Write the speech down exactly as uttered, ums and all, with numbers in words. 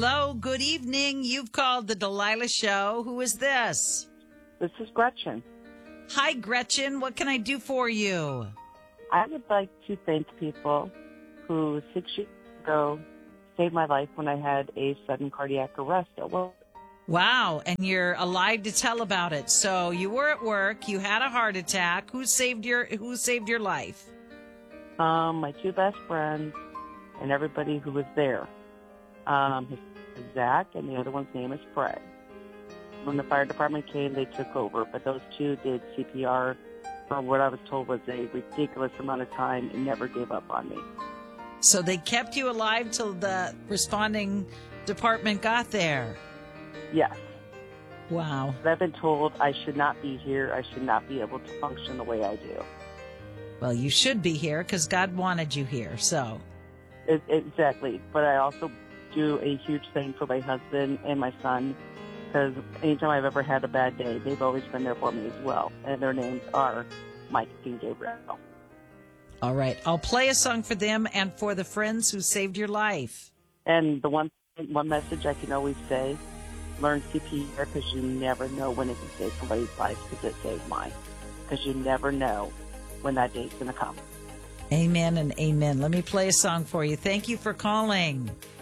Hello, good evening. You've called the Delilah Show. Who is this? This is Gretchen. Hi, Gretchen. What can I do for you? I would like to thank people who six years ago saved my life when I had a sudden cardiac arrest at work. Wow, and you're alive to tell about it. So you were at work, you had a heart attack. Who saved your Who saved your life? Um, my two best friends and everybody who was there. Um, his name is Zach, and the other one's name is Fred. When the fire department came, they took over, but those two did C P R for what I was told was a ridiculous amount of time and never gave up on me. So they kept you alive till the responding department got there. Yes. Wow. But I've been told I should not be here. I should not be able to function the way I do. Well, you should be here because God wanted you here, so. It, exactly. But I also do a huge thing for my husband and my son, because anytime I've ever had a bad day, they've always been there for me as well. And their names are Mike and Gabriel. All right. I'll play a song for them and for the friends who saved your life. And the one one message I can always say, learn C P R, because you never know when it can save somebody's life, because it saved mine. Because you never know when that day's going to come. Amen and amen. Let me play a song for you. Thank you for calling.